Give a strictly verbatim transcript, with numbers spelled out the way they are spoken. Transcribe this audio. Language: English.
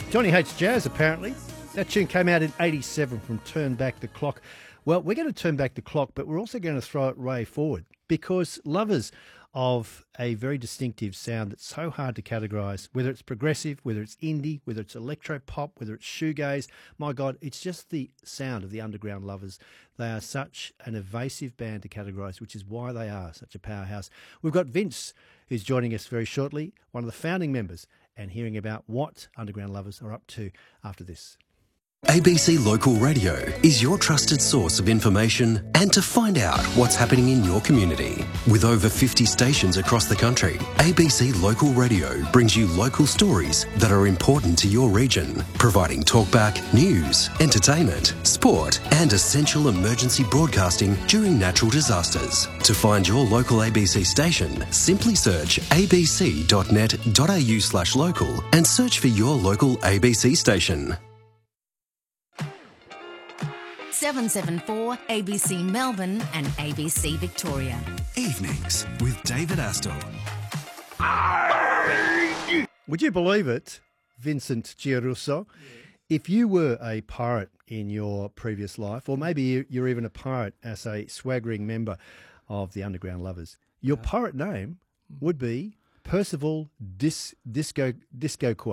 Johnny hates jazz, apparently. That tune came out in eighty-seven from Turn Back the Clock. Well, we're going to turn back the clock, but we're also going to throw it way forward because lovers of a very distinctive sound that's so hard to categorise, whether it's progressive, whether it's indie, whether it's electro-pop, whether it's shoegaze, my God, it's just the sound of the Underground Lovers. They are such an evasive band to categorise, which is why they are such a powerhouse. We've got Vince, who's joining us very shortly, one of the founding members, and hearing about what Underground Lovers are up to after this. A B C Local Radio is your trusted source of information and to find out what's happening in your community. With over fifty stations across the country, A B C Local Radio brings you local stories that are important to your region, providing talkback, news, entertainment, sport and essential emergency broadcasting during natural disasters. To find your local A B C station, simply search abc.net.au slash local and search for your local A B C station. seven seven four A B C Melbourne and A B C Victoria. Evenings with David Astle. Would you believe it, Vincent Giarusso? Yeah. If you were a pirate in your previous life, or maybe you're even a pirate as a swaggering member of the Underground Lovers, your pirate name would be Percival Dis, Disco Disco Quay.